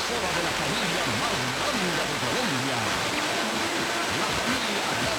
boda de la familia más grande de Colombia. La familia